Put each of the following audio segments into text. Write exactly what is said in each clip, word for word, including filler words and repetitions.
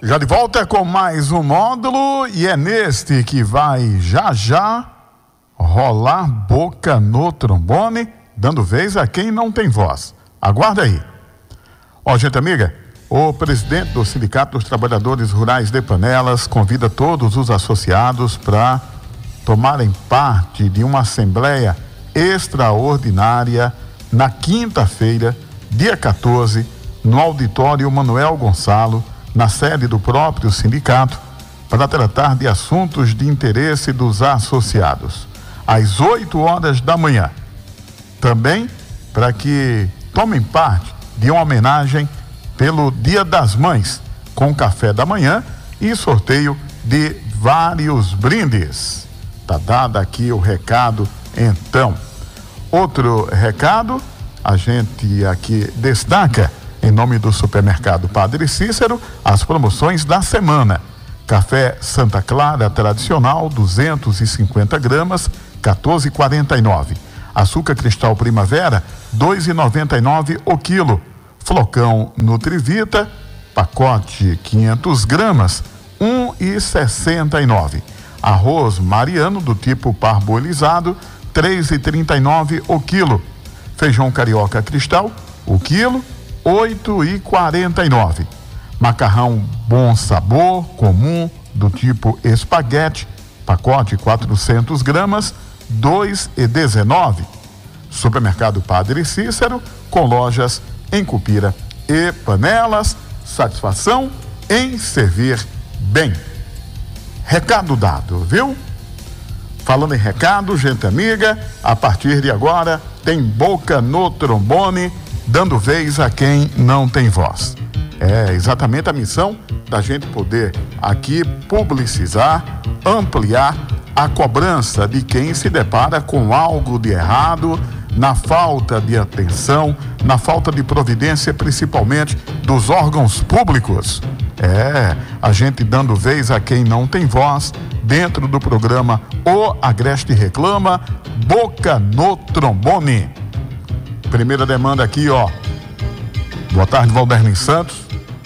Já de volta com mais um módulo e é neste que vai já já rolar boca no trombone, dando vez a quem não tem voz. Aguarda aí. Ó, gente amiga, o presidente do Sindicato dos Trabalhadores Rurais de Panelas convida todos os associados para tomarem parte de uma assembleia extraordinária na quinta-feira, dia quatorze, no auditório Manuel Gonçalo, na sede do próprio sindicato, para tratar de assuntos de interesse dos associados, às oito horas da manhã. Também para que tomem parte de uma homenagem pelo Dia das Mães, com café da manhã e sorteio de vários brindes. Tá dado aqui o recado, então. Outro recado, a gente aqui destaca, em nome do supermercado Padre Cícero, as promoções da semana. Café Santa Clara tradicional, duzentos e cinquenta gramas, quatorze e quarenta e nove. Açúcar Cristal Primavera, dois e noventa e nove o quilo. Flocão Nutrivita, pacote quinhentas gramas, um e sessenta e nove. Arroz Mariano do tipo parboilizado, três e trinta e nove o quilo. Feijão Carioca Cristal, o quilo, oito e quarenta e nove. Macarrão Bom Sabor comum do tipo espaguete, pacote quatrocentas gramas, dois e dezenove. Supermercado Padre Cícero, com lojas em Cupira e Panelas. Satisfação em servir bem. Recado dado, viu? Falando em recado, gente amiga, a partir de agora tem boca no trombone, dando vez a quem não tem voz. É exatamente a missão da gente poder aqui publicizar, ampliar a cobrança de quem se depara com algo de errado, na falta de atenção, na falta de providência, principalmente dos órgãos públicos. É, a gente dando vez a quem não tem voz, dentro do programa O Agreste Reclama, Boca no Trombone. Primeira demanda aqui, ó. Boa tarde, Valderlin Santos.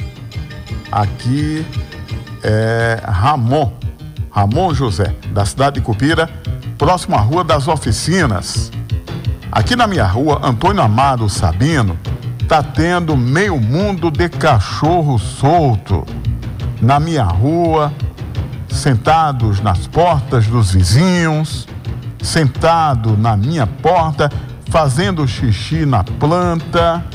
Aqui é Ramon, Ramon José, da cidade de Cupira, próximo à Rua das Oficinas. Aqui na minha rua, Antônio Amaro Sabino, tá tendo meio mundo de cachorro solto. Na minha rua, sentados nas portas dos vizinhos, sentado na minha porta, fazendo xixi na planta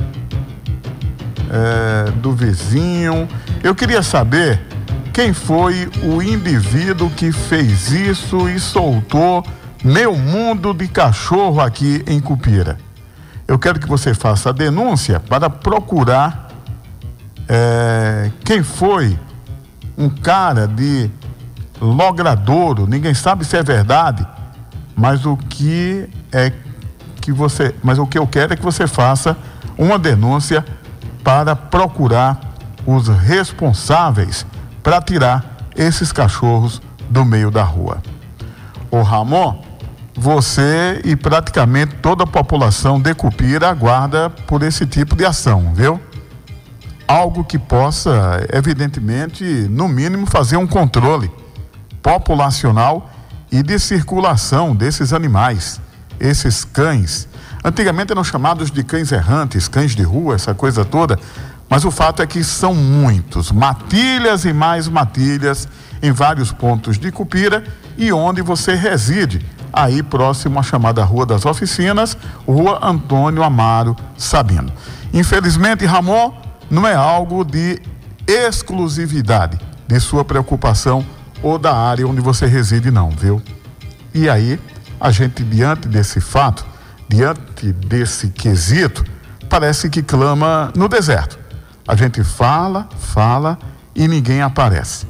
é, do vizinho. Eu queria saber quem foi o indivíduo que fez isso e soltou meio mundo de cachorro aqui em Cupira. Eu quero que você faça a denúncia para procurar é, quem foi um cara de Logradouro. Ninguém sabe se é verdade, mas o que é que você, mas o que eu quero é que você faça uma denúncia para procurar os responsáveis para tirar esses cachorros do meio da rua. Ô Ramon, você e praticamente toda a população de Cupira aguarda por esse tipo de ação, viu? Algo que possa, evidentemente, no mínimo, fazer um controle populacional e de circulação desses animais, esses cães. Antigamente eram chamados de cães errantes, cães de rua, essa coisa toda, mas o fato é que são muitos, matilhas e mais matilhas em vários pontos de Cupira e onde você reside, aí próximo à chamada Rua das Oficinas, Rua Antônio Amaro Sabino. Infelizmente, Ramon, não é algo de exclusividade de sua preocupação ou da área onde você reside, não, viu? E aí, a gente, diante desse fato, diante desse quesito, parece que clama no deserto. A gente fala, fala e ninguém aparece.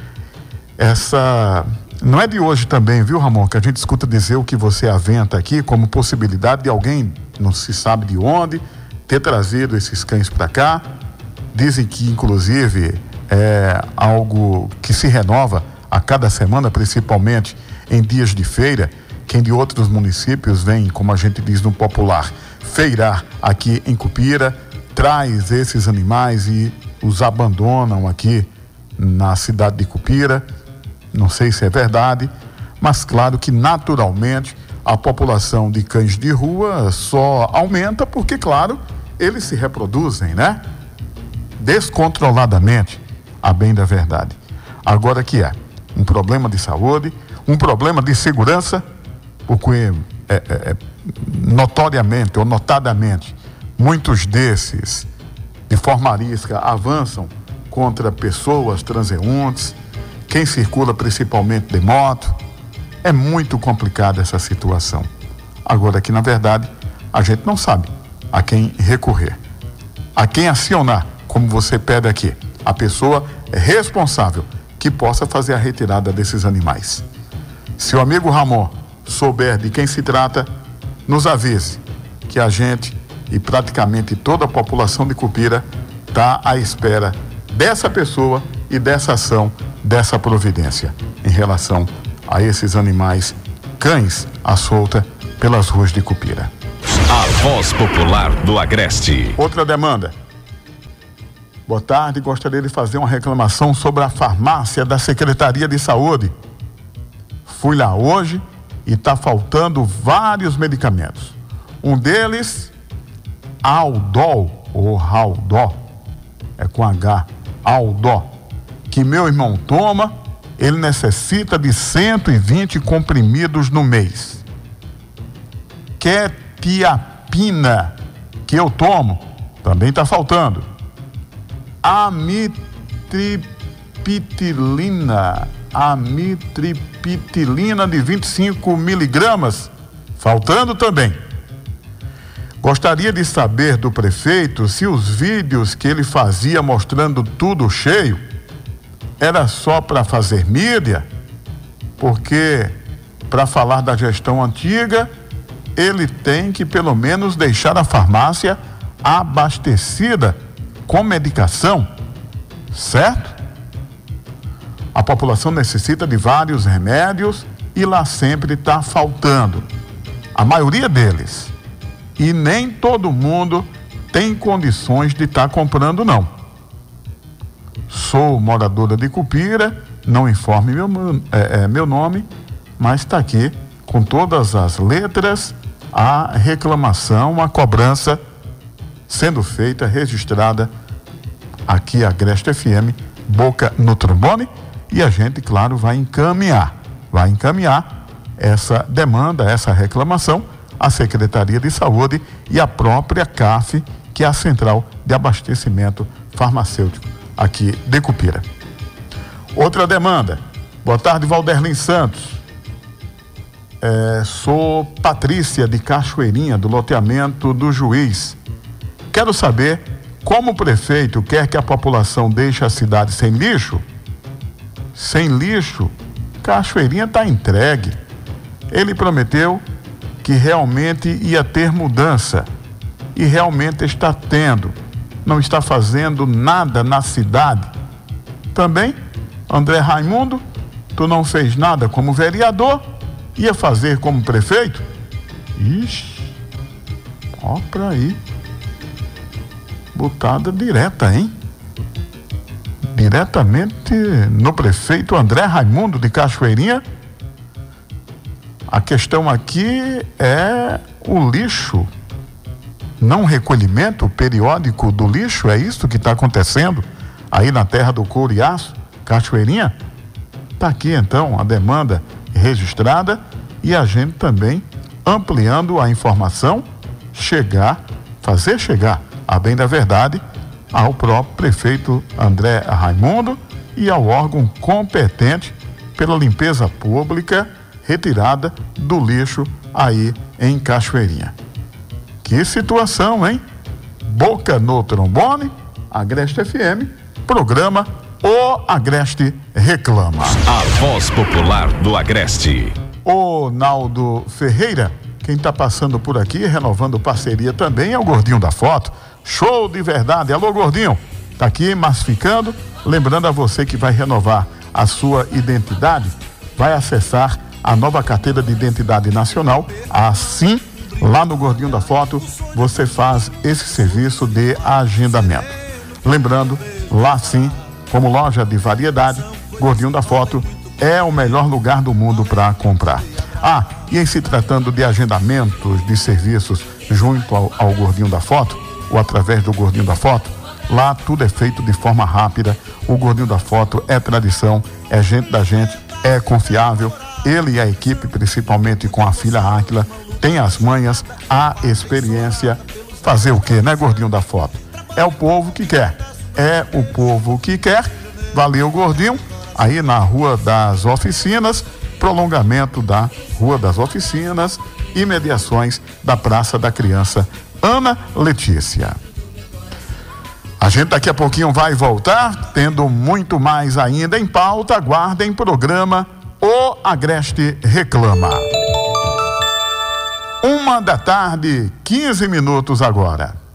Essa não é de hoje também, viu, Ramon, que a gente escuta dizer o que você aventa aqui como possibilidade de alguém, não se sabe de onde, ter trazido esses cães para cá. Dizem que, inclusive, é algo que se renova a cada semana, principalmente em dias de feira. Quem de outros municípios vem, como a gente diz no popular, feirar aqui em Cupira, traz esses animais e os abandonam aqui na cidade de Cupira. Não sei se é verdade, mas claro que naturalmente a população de cães de rua só aumenta porque, claro, eles se reproduzem, né? Descontroladamente, a bem da verdade. Agora que é um problema de saúde, um problema de segurança, porque é, é, é, notoriamente ou notadamente muitos desses, de forma arisca, avançam contra pessoas transeuntes, quem circula principalmente de moto. É muito complicada essa situação. Agora que, na verdade, a gente não sabe a quem recorrer, a quem acionar, como você pede aqui, a pessoa responsável que possa fazer a retirada desses animais. Se o amigo Ramon souber de quem se trata, nos avise, que a gente e praticamente toda a população de Cupira está à espera dessa pessoa e dessa ação, dessa providência em relação a esses animais, cães à solta pelas ruas de Cupira. A voz popular do Agreste. Outra demanda. Boa tarde, gostaria de fazer uma reclamação sobre a farmácia da Secretaria de Saúde. Fui lá hoje e está faltando vários medicamentos. Um deles, Aldol, ou Raldó, é com H, Aldó, que meu irmão toma, ele necessita de cento e vinte comprimidos no mês. Quetiapina, que eu tomo, também está faltando. Amitriptilina, amitriptilina de vinte e cinco miligramas, faltando também. Gostaria de saber do prefeito se os vídeos que ele fazia mostrando tudo cheio era só para fazer mídia, porque para falar da gestão antiga, ele tem que pelo menos deixar a farmácia abastecida com medicação, certo? A população necessita de vários remédios e lá sempre está faltando. A maioria deles. E nem todo mundo tem condições de estar tá comprando, não. Sou moradora de Cupira, não informe meu, é, é, meu nome, mas está aqui com todas as letras a reclamação, a cobrança sendo feita, registrada aqui a Agreste F M, boca no trombone, e a gente, claro, vai encaminhar, vai encaminhar essa demanda, essa reclamação à Secretaria de Saúde e à própria C A F, que é a Central de Abastecimento Farmacêutico aqui de Cupira. Outra demanda. Boa tarde, Valderlin Santos. É, sou Patrícia de Cachoeirinha, do loteamento do Juiz. Quero saber como o prefeito quer que a população deixe a cidade sem lixo. Sem lixo, Cachoeirinha está entregue. Ele prometeu que realmente ia ter mudança e realmente está tendo. Não está fazendo nada na cidade. Também, André Raimundo, tu não fez nada como vereador, ia fazer como prefeito? Ixi, ó pra aí. Botada direta, hein? Diretamente no prefeito André Raimundo de Cachoeirinha. A questão aqui é o lixo. Não recolhimento periódico do lixo, é isso que está acontecendo aí na terra do Couro e Aço, Cachoeirinha? Está aqui então a demanda registrada e a gente também ampliando a informação, chegar, fazer chegar, a bem da verdade, ao próprio prefeito André Raimundo e ao órgão competente pela limpeza pública, retirada do lixo aí em Cachoeirinha. Que situação, hein? Boca no trombone, Agreste F M, programa O Agreste Reclama. A voz popular do Agreste. O Naldo Ferreira, quem está passando por aqui, renovando parceria também, é o Gordinho da Foto. Show de verdade. Alô, Gordinho. Tá aqui massificando. Lembrando a você que vai renovar a sua identidade, vai acessar a nova carteira de identidade nacional. Assim, lá no Gordinho da Foto, você faz esse serviço de agendamento. Lembrando, lá sim, Como loja de variedade, Gordinho da Foto é o melhor lugar do mundo para comprar. Ah, e em se tratando de agendamentos de serviços junto ao, ao Gordinho da Foto, ou através do Gordinho da Foto, lá tudo é feito de forma rápida. O Gordinho da Foto é tradição, é gente da gente, é confiável. Ele e a equipe, principalmente com a filha Áquila, tem as manhas, a experiência. Fazer o quê, né, Gordinho da Foto? É o povo que quer. É o povo que quer. Valeu, Gordinho. Aí na Rua das Oficinas, prolongamento da Rua das Oficinas, imediações da Praça da Criança Ana Letícia. A gente daqui a pouquinho vai voltar, tendo muito mais ainda em pauta. Aguardem programa O Agreste Reclama. Uma da tarde, quinze minutos agora.